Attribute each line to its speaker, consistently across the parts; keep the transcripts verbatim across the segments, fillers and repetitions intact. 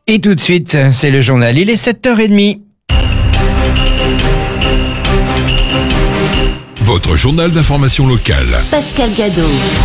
Speaker 1: Et tout de suite, c'est le journal, il est sept heures trente.
Speaker 2: Votre journal d'information locale.
Speaker 3: Pascal Gadot.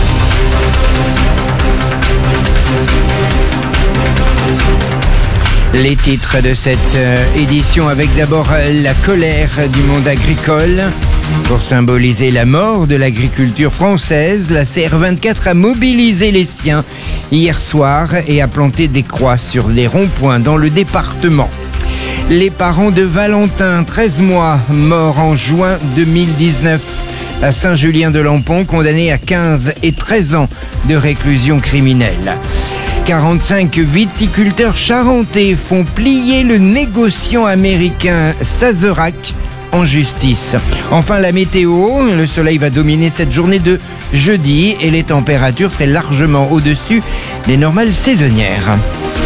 Speaker 1: Les titres de cette euh, édition avec d'abord euh, la colère du monde agricole. Pour symboliser la mort de l'agriculture française, la C R vingt-quatre a mobilisé les siens hier soir et a planté des croix sur les ronds-points dans le département. Les parents de Valentin, treize mois, mort en juin deux mille dix-neuf à Saint-Julien-de-Lampont, condamné à quinze et treize ans de réclusion criminelle. quarante-cinq viticulteurs charentais font plier le négociant américain Sazerac en justice. Enfin, la météo, le soleil va dominer cette journée de jeudi et les températures très largement au-dessus des normales saisonnières.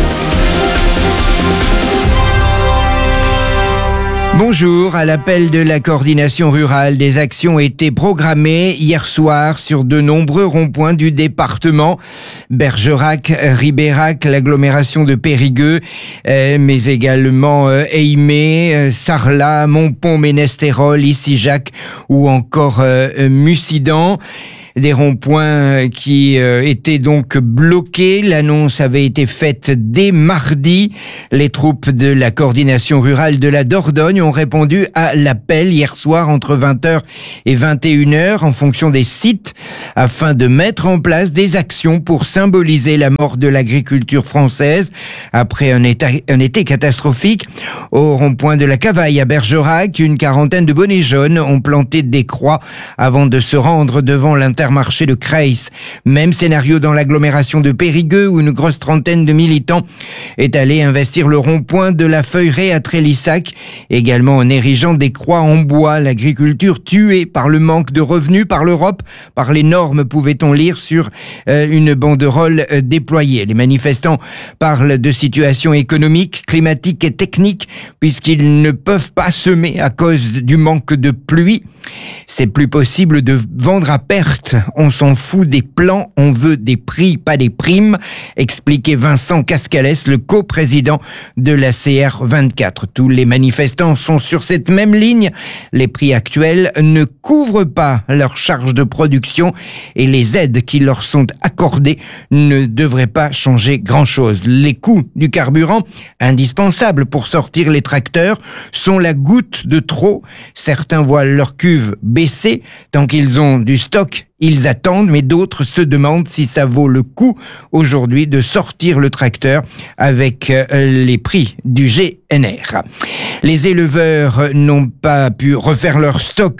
Speaker 1: Bonjour, à l'appel de la coordination rurale, des actions étaient programmées hier soir sur de nombreux ronds-points du département. Bergerac, Ribérac, l'agglomération de Périgueux, euh, mais également euh, Aimé, euh, Sarlat, Montpont, Ménestérol, Ici-Jacques ou encore euh, Mussidan. Des ronds-points qui euh, étaient donc bloqués. L'annonce avait été faite dès mardi. Les troupes de la coordination rurale de la Dordogne ont répondu à l'appel hier soir entre vingt heures et vingt et une heures en fonction des sites afin de mettre en place des actions pour symboliser la mort de l'agriculture française après un, état, un été catastrophique. Au rond-point de la Cavaille à Bergerac, une quarantaine de bonnets jaunes ont planté des croix avant de se rendre devant l'inter marché de Creys. Même scénario dans l'agglomération de Périgueux où une grosse trentaine de militants est allé investir le rond-point de la Feuilleraie à Trélissac, également en érigeant des croix en bois. L'agriculture tuée par le manque de revenus, par l'Europe, par les normes, pouvait-on lire sur euh, une banderole euh, déployée. Les manifestants parlent de situation économique, climatique et technique puisqu'ils ne peuvent pas semer à cause du manque de pluie. C'est plus possible de vendre à perte. On s'en fout des plans, on veut des prix, pas des primes, expliquait Vincent Cascalès, le coprésident de la C R vingt-quatre. Tous les manifestants sont sur cette même ligne. Les prix actuels ne couvrent pas leurs charges de production et les aides qui leur sont accordées ne devraient pas changer grand-chose. Les coûts du carburant, indispensables pour sortir les tracteurs, sont la goutte de trop. Certains voient leur cuve baisser tant qu'ils ont du stock. Ils attendent, mais d'autres se demandent si ça vaut le coup aujourd'hui de sortir le tracteur avec euh, les prix du G N R. Les éleveurs n'ont pas pu refaire leur stock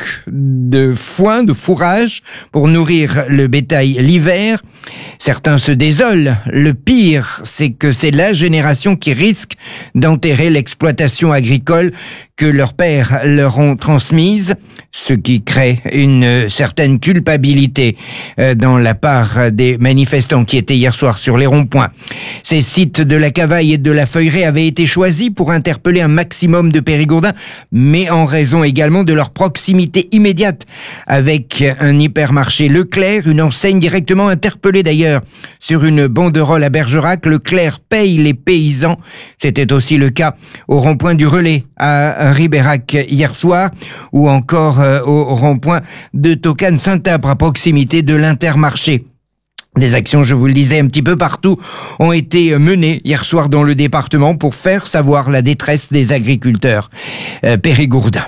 Speaker 1: de foin, de fourrage pour nourrir le bétail l'hiver. Certains se désolent. Le pire, c'est que c'est la génération qui risque d'enterrer l'exploitation agricole que leurs pères leur ont transmise, ce qui crée une certaine culpabilité dans la part des manifestants qui étaient hier soir sur les ronds-points. Ces sites de la Cavaille et de la Feuilleraie avaient été choisis pour interpeller un maximum de Périgourdins, mais en raison également de leur proximité immédiate avec un hypermarché Leclerc, une enseigne directement interpellée d'ailleurs sur une banderole à Bergerac. Leclerc paye les paysans. C'était aussi le cas au rond-point du Relais à Ribérac hier soir, ou encore euh, au rond-point de Tocane-Saint-Abre à proximité de l'Intermarché. Des actions, je vous le disais, un petit peu partout ont été menées hier soir dans le département pour faire savoir la détresse des agriculteurs euh, périgourdins.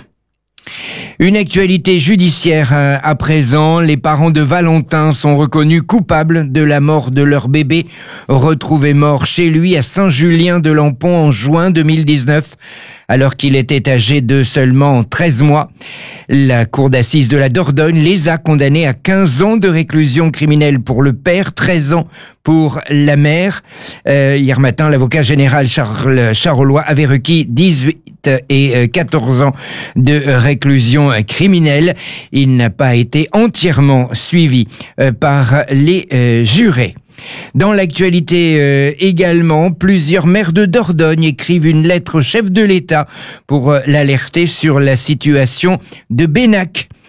Speaker 1: Une actualité judiciaire euh, à présent. Les parents de Valentin sont reconnus coupables de la mort de leur bébé, retrouvé mort chez lui à Saint-Julien-de-Lampont en juin deux mille dix-neuf. Alors qu'il était âgé de seulement treize mois. La cour d'assises de la Dordogne les a condamnés à quinze ans de réclusion criminelle pour le père, treize ans pour la mère. Euh, hier matin, l'avocat général Charles Charolois avait requis dix-huit et quatorze ans de réclusion criminelle. Il n'a pas été entièrement suivi euh, par les euh, jurés. Dans l'actualité euh, également, plusieurs maires de Dordogne écrivent une lettre au chef de l'État pour euh, l'alerter sur la situation de Bénac.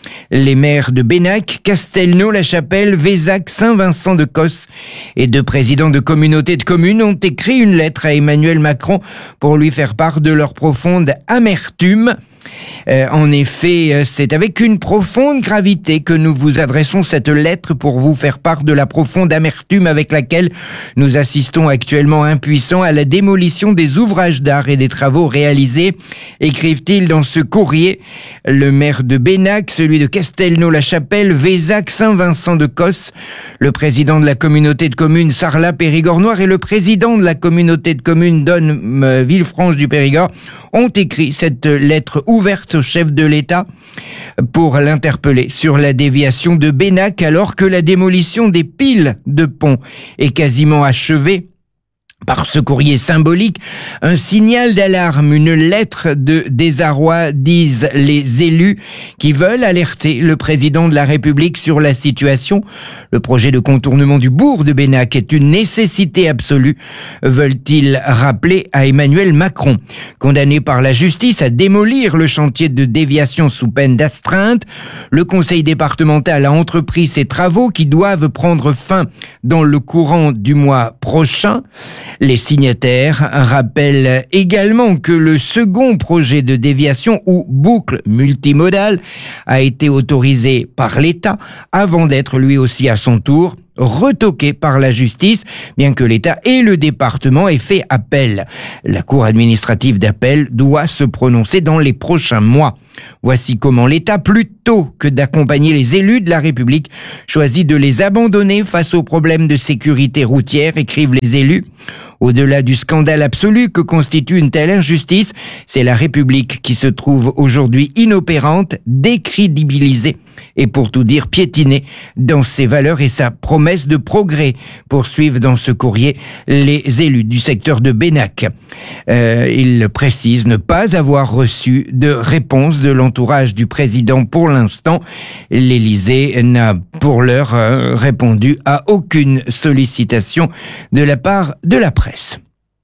Speaker 1: Les maires de Bénac, Castelnau-la-Chapelle, Vézac, Saint-Vincent-de-Cosse et deux présidents de communautés de communes ont écrit une lettre à Emmanuel Macron pour lui faire part de leur profonde amertume. Euh, en effet, c'est avec une profonde gravité que nous vous adressons cette lettre pour vous faire part de la profonde amertume avec laquelle nous assistons actuellement impuissants à la démolition des ouvrages d'art et des travaux réalisés, écrivent-ils dans ce courrier. Le maire de Bénac, celui de Castelnau-la-Chapelle, Vézac, Saint-Vincent-de-Cosse, le président de la communauté de communes Sarlat-Périgord-Noir et le président de la communauté de communes Donne-Villefranche-du-Périgord ont écrit cette lettre ouverte au chef de l'État pour l'interpeller sur la déviation de Bénac alors que la démolition des piles de pont est quasiment achevée. Par ce courrier symbolique, un signal d'alarme, une lettre de désarroi, disent les élus qui veulent alerter le président de la République sur la situation. Le projet de contournement du bourg de Bénac est une nécessité absolue, veulent-ils rappeler à Emmanuel Macron. Condamné par la justice à démolir le chantier de déviation sous peine d'astreinte, le conseil départemental a entrepris ces travaux qui doivent prendre fin dans le courant du mois prochain. Les signataires rappellent également que le second projet de déviation ou boucle multimodale a été autorisé par l'État avant d'être lui aussi à son tour retoqué par la justice, bien que l'État et le département aient fait appel. La Cour administrative d'appel doit se prononcer dans les prochains mois. Voici comment l'État, plutôt que d'accompagner les élus de la République, choisit de les abandonner face aux problèmes de sécurité routière, écrivent les élus. Au-delà du scandale absolu que constitue une telle injustice, c'est la République qui se trouve aujourd'hui inopérante, décrédibilisée et pour tout dire piétinée dans ses valeurs et sa promesse de progrès, poursuivent dans ce courrier les élus du secteur de Bénac. Euh, ils précisent ne pas avoir reçu de réponse de l'entourage du président pour l'instant. L'Élysée n'a pour l'heure euh, répondu à aucune sollicitation de la part de la presse.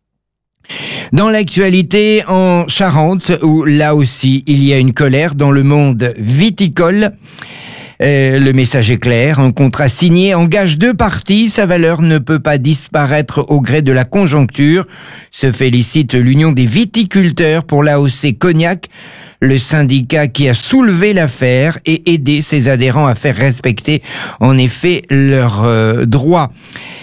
Speaker 1: Dans l'actualité en Charente, où là aussi il y a une colère dans le monde viticole, euh, le message est clair, un contrat signé engage deux parties, sa valeur ne peut pas disparaître au gré de la conjoncture, se félicite l'Union des viticulteurs pour l'A O C Cognac, le syndicat qui a soulevé l'affaire et aidé ses adhérents à faire respecter en effet leurs euh, droits.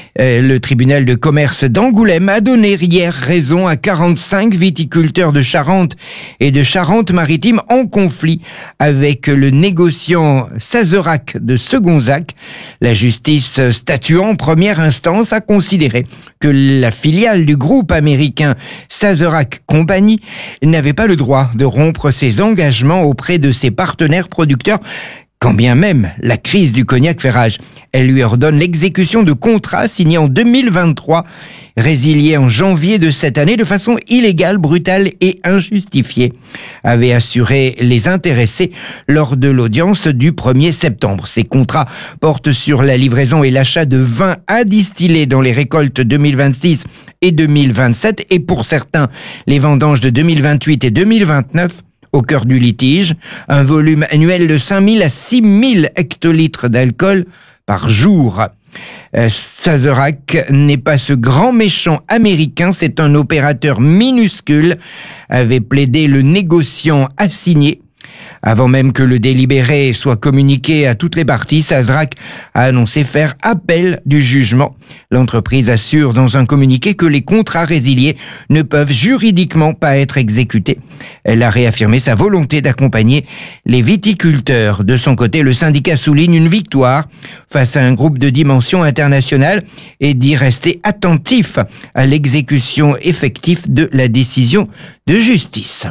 Speaker 1: Le tribunal de commerce d'Angoulême a donné hier raison à quarante-cinq viticulteurs de Charente et de Charente-Maritime en conflit avec le négociant Sazerac de Segonzac. La justice statuant en première instance a considéré que la filiale du groupe américain Sazerac Company n'avait pas le droit de rompre ses engagements auprès de ses partenaires producteurs, quand bien même la crise du cognac fait rage. Elle lui ordonne l'exécution de contrats signés en deux mille vingt-trois, résiliés en janvier de cette année de façon illégale, brutale et injustifiée, avaient assuré les intéressés lors de l'audience du premier septembre. Ces contrats portent sur la livraison et l'achat de vin à distiller dans les récoltes deux mille vingt-six et deux mille vingt-sept et pour certains les vendanges de deux mille vingt-huit et deux mille vingt-neuf. Au cœur du litige, un volume annuel de cinq mille à six mille hectolitres d'alcool par jour. Euh, Sazerac n'est pas ce grand méchant américain, c'est un opérateur minuscule, avait plaidé le négociant assigné. Avant même que le délibéré soit communiqué à toutes les parties, Sazerac a annoncé faire appel du jugement. L'entreprise assure dans un communiqué que les contrats résiliés ne peuvent juridiquement pas être exécutés. Elle a réaffirmé sa volonté d'accompagner les viticulteurs. De son côté, le syndicat souligne une victoire face à un groupe de dimension internationale et dit rester attentif à l'exécution effective de la décision de justice.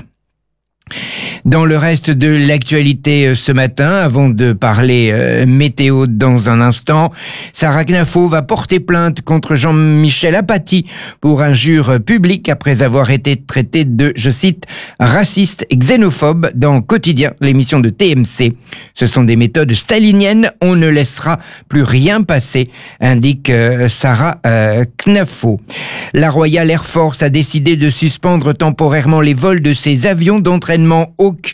Speaker 1: Dans le reste de l'actualité ce matin, avant de parler euh, météo dans un instant, Sarah Knafo va porter plainte contre Jean-Michel Apathy pour injure publique après avoir été traité de, je cite, raciste et xénophobe dans Quotidien, l'émission de T M C. Ce sont des méthodes staliniennes, on ne laissera plus rien passer, indique euh, Sarah euh, Knafo. La Royal Air Force a décidé de suspendre temporairement les vols de ses avions d'entraînement Hawk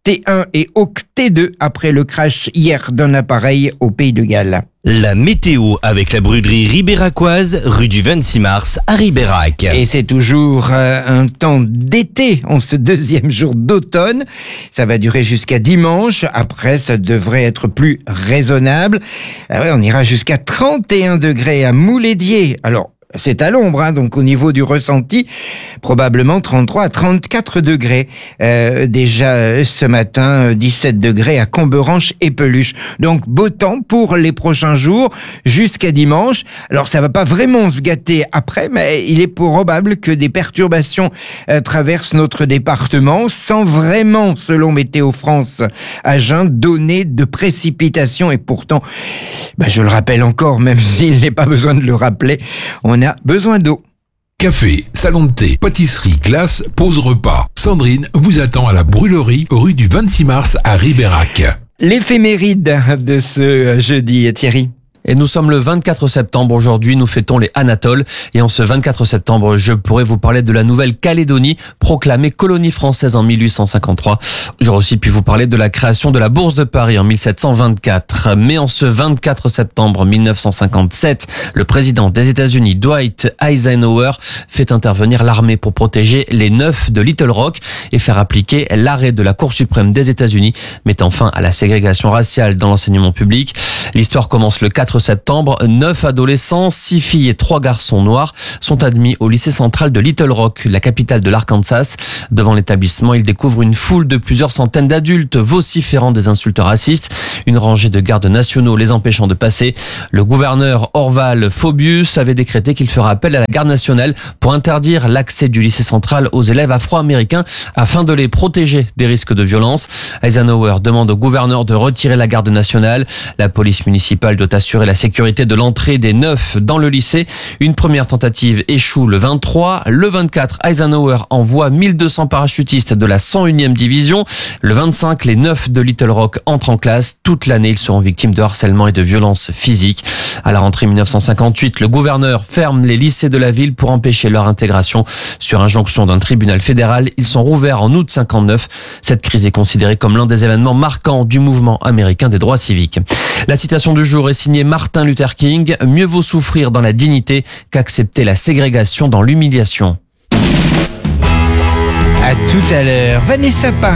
Speaker 1: T un et Hawk T deux après le crash hier d'un appareil au Pays de Galles.
Speaker 3: La météo avec la brûlerie ribéracoise, rue du vingt-six mars à Ribérac.
Speaker 1: Et c'est toujours euh, un temps d'été en ce deuxième jour d'automne. Ça va durer jusqu'à dimanche. Après, ça devrait être plus raisonnable. Ah ouais, on ira jusqu'à trente et un degrés à Mouledier. Alors, c'est à l'ombre, hein, donc au niveau du ressenti, probablement trente-trois à trente-quatre degrés. Euh, déjà ce matin, dix-sept degrés à Comberanche et Peluche. Donc beau temps pour les prochains jours jusqu'à dimanche. Alors ça va pas vraiment se gâter après, mais il est probable que des perturbations euh, traversent notre département sans vraiment, selon Météo France, Agen, donner de précipitations. Et pourtant, bah, je le rappelle encore, même s'il n'est pas besoin de le rappeler, on a besoin d'eau.
Speaker 2: Café, salon de thé, pâtisserie, glace, pause repas. Sandrine vous attend à la brûlerie rue du vingt-six mars à Ribérac.
Speaker 1: L'éphéméride de ce jeudi, Thierry.
Speaker 4: Et nous sommes le vingt-quatre septembre. Aujourd'hui, nous fêtons les Anatoles. Et en ce vingt-quatre septembre, je pourrais vous parler de la Nouvelle-Calédonie, proclamée colonie française en mille huit cent cinquante-trois. J'aurais aussi pu vous parler de la création de la Bourse de Paris en mille sept cent vingt-quatre. Mais en ce vingt-quatre septembre mille neuf cent cinquante-sept, le président des États-Unis, Dwight Eisenhower, fait intervenir l'armée pour protéger les neufs de Little Rock et faire appliquer l'arrêt de la Cour suprême des États-Unis, mettant fin à la ségrégation raciale dans l'enseignement public. L'histoire commence le quatre septembre. Neuf adolescents, six filles et trois garçons noirs sont admis au lycée central de Little Rock, la capitale de l'Arkansas. Devant l'établissement, ils découvrent une foule de plusieurs centaines d'adultes vociférant des insultes racistes, une rangée de gardes nationaux les empêchant de passer. Le gouverneur Orval Faubus avait décrété qu'il fera appel à la garde nationale pour interdire l'accès du lycée central aux élèves afro-américains afin de les protéger des risques de violence. Eisenhower demande au gouverneur de retirer la garde nationale. La police municipale doit assurer la sécurité de l'entrée des neufs dans le lycée. Une première tentative échoue le vingt-trois. Le vingt-quatre, Eisenhower envoie mille deux cents parachutistes de la cent unième division. Le vingt-cinq, les neufs de Little Rock entrent en classe. Toute l'année, ils seront victimes de harcèlement et de violences physiques. À la rentrée mille neuf cent cinquante-huit, le gouverneur ferme les lycées de la ville pour empêcher leur intégration. Sur injonction d'un tribunal fédéral, ils sont rouverts en août cinquante-neuf. Cette crise est considérée comme l'un des événements marquants du mouvement américain des droits civiques. La citation du jour est signée Martin Luther King. Mieux vaut souffrir dans la dignité qu'accepter la ségrégation dans l'humiliation.
Speaker 1: À tout à l'heure. Vanessa Paradis.